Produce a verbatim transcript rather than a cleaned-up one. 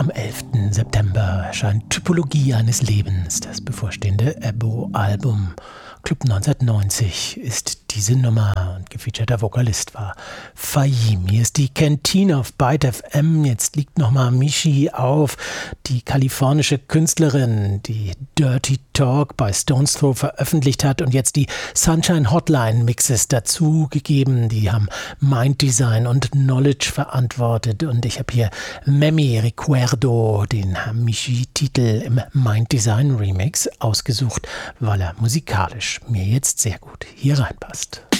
Am elften September erscheint Typologie eines Lebens, das bevorstehende Ebo-Album. Club neunzehnhundertneunzig ist diese Nummer und gefeaturter Vokalist war Fahim. Hier ist die Kantine auf Byte F M. Jetzt liegt nochmal Michi auf, die kalifornische Künstlerin, die Dirty Talk bei Stones Throw veröffentlicht hat und jetzt die Sunshine Hotline Mixes dazu gegeben. Die haben Mind Design und Knowledge verantwortet und ich habe hier Memi Recuerdo, den Michi-Titel im Mind Design Remix, ausgesucht, weil er musikalisch mir jetzt sehr gut hier reinpasst.